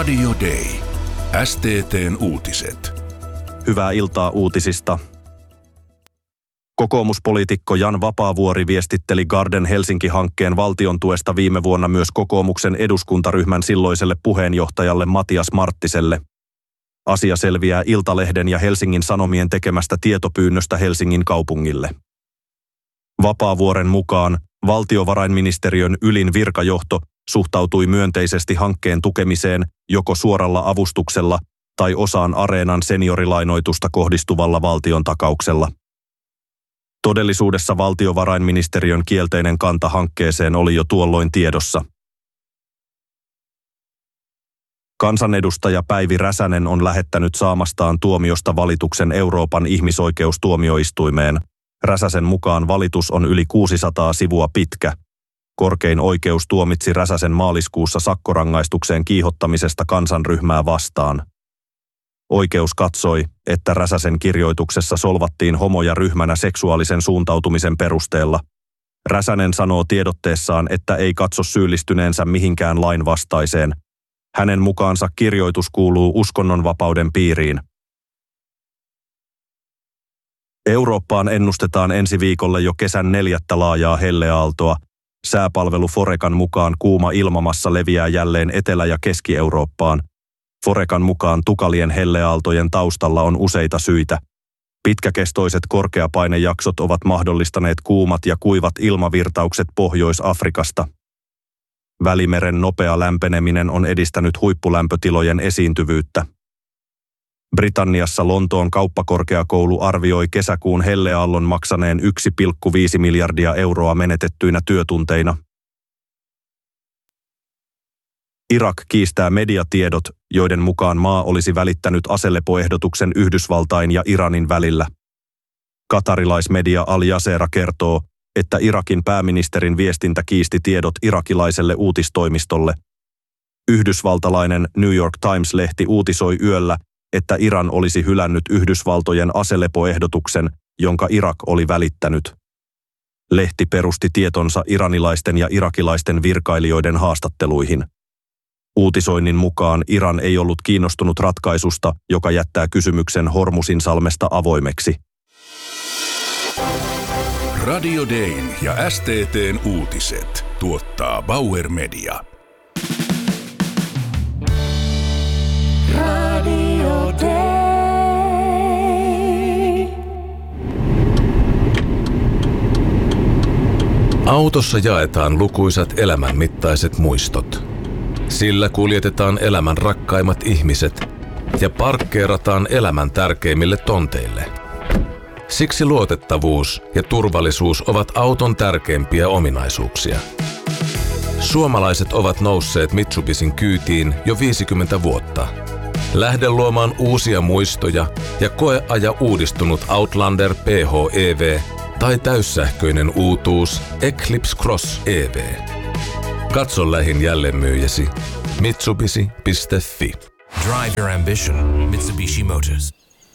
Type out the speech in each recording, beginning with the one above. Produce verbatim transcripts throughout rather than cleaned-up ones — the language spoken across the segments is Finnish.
Radio Day. S T T:n uutiset. Hyvää iltaa uutisista. Kokoomuspoliitikko Jan Vapaavuori viestitteli Garden Helsinki-hankkeen valtion tuesta viime vuonna myös kokoomuksen eduskuntaryhmän silloiselle puheenjohtajalle Matias Marttiselle. Asia selviää Iltalehden ja Helsingin Sanomien tekemästä tietopyynnöstä Helsingin kaupungille. Vapaavuoren mukaan valtiovarainministeriön ylin virkajohto suhtautui myönteisesti hankkeen tukemiseen joko suoralla avustuksella tai osaan Areenan seniorilainoitusta kohdistuvalla valtion takauksella. Todellisuudessa valtiovarainministeriön kielteinen kanta hankkeeseen oli jo tuolloin tiedossa. Kansanedustaja Päivi Räsänen on lähettänyt saamastaan tuomiosta valituksen Euroopan ihmisoikeustuomioistuimeen. Räsäsen mukaan valitus on yli kuusisataa sivua pitkä. Korkein oikeus tuomitsi Räsäsen maaliskuussa sakkorangaistukseen kiihottamisesta kansanryhmää vastaan. Oikeus katsoi, että Räsäsen kirjoituksessa solvattiin homoja ryhmänä seksuaalisen suuntautumisen perusteella. Räsänen sanoo tiedotteessaan, että ei katso syyllistyneensä mihinkään lainvastaiseen. Hänen mukaansa kirjoitus kuuluu uskonnonvapauden piiriin. Eurooppaan ennustetaan ensi viikolle jo kesän neljättä laajaa helleaaltoa. Sääpalvelu Forecan mukaan kuuma ilmamassa leviää jälleen Etelä- ja Keski-Eurooppaan. Forecan mukaan tukalien helleaaltojen taustalla on useita syitä. Pitkäkestoiset korkeapainejaksot ovat mahdollistaneet kuumat ja kuivat ilmavirtaukset Pohjois-Afrikasta. Välimeren nopea lämpeneminen on edistänyt huippulämpötilojen esiintyvyyttä. Britanniassa Lontoon kauppakorkeakoulu arvioi kesäkuun helleaallon maksaneen yksi pilkku viisi miljardia euroa menetettyinä työtunteina. Irak kiistää mediatiedot, joiden mukaan maa olisi välittänyt aselepoehdotuksen Yhdysvaltain ja Iranin välillä. Katarilaismedia Al Jazeera kertoo, että Irakin pääministerin viestintä kiisti tiedot irakilaiselle uutistoimistolle. Yhdysvaltalainen New York Times-lehti uutisoi yöllä, että Iran olisi hylännyt Yhdysvaltojen aselepoehdotuksen, jonka Irak oli välittänyt. Lehti perusti tietonsa iranilaisten ja irakilaisten virkailijoiden haastatteluihin. Uutisoinnin mukaan Iran ei ollut kiinnostunut ratkaisusta, joka jättää kysymyksen Hormuzinsalmesta avoimeksi. Radio Dayn ja S T T:n uutiset tuottaa Bauer Media. Radio Day. Autossa jaetaan lukuisat elämänmittaiset muistot. Sillä kuljetetaan elämän rakkaimmat ihmiset ja parkkeerataan elämän tärkeimmille tonteille. Siksi luotettavuus ja turvallisuus ovat auton tärkeimpiä ominaisuuksia. Suomalaiset ovat nousseet Mitsubishin kyytiin jo viisikymmentä vuotta. Lähde luomaan uusia muistoja ja koeaja uudistunut Outlander P H E V tai täyssähköinen uutuus Eclipse Cross E V. Katso lähin jälleenmyyjäsi mitsubishi piste fi. Drive your ambition. Mitsubishi Motors.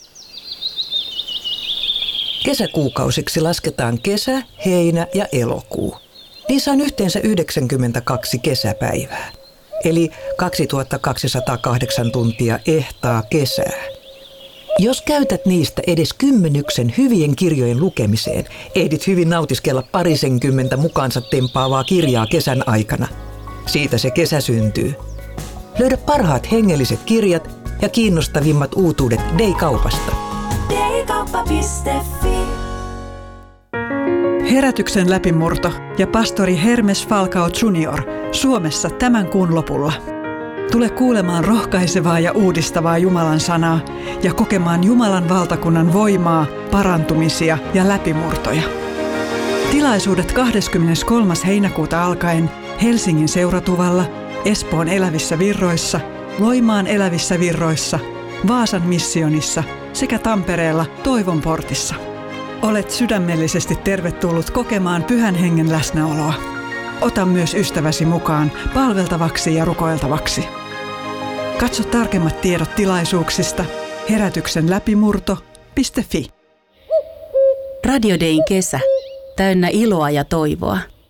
Kesäkuukausiksi lasketaan kesä, heinä ja elokuu. Niissä on yhteensä yhdeksänkymmentäkaksi kesäpäivää, eli kaksituhattakaksisataakahdeksan tuntia ehtaa kesää. Jos käytät niistä edes kymmenyksen hyvien kirjojen lukemiseen, ehdit hyvin nautiskella parisenkymmentä mukaansa tempaavaa kirjaa kesän aikana. Siitä se kesä syntyy. Löydä parhaat hengelliset kirjat ja kiinnostavimmat uutuudet Day-kaupasta. Daykauppa piste fi. Herätyksen läpimurto ja pastori Hermes Falcao junior Suomessa tämän kuun lopulla. Tule kuulemaan rohkaisevaa ja uudistavaa Jumalan sanaa ja kokemaan Jumalan valtakunnan voimaa, parantumisia ja läpimurtoja. Tilaisuudet kahdeskymmeneskolmas heinäkuuta alkaen Helsingin Seuratuvalla, Espoon Elävissä Virroissa, Loimaan Elävissä Virroissa, Vaasan missionissa sekä Tampereella Toivon portissa. Olet sydämellisesti tervetullut kokemaan Pyhän Hengen läsnäoloa. Ota myös ystäväsi mukaan palveltavaksi ja rukoiltavaksi. Katso tarkemmat tiedot tilaisuuksista herätyksen läpimurto piste fi. Radio Dayn kesä. Täynnä iloa ja toivoa.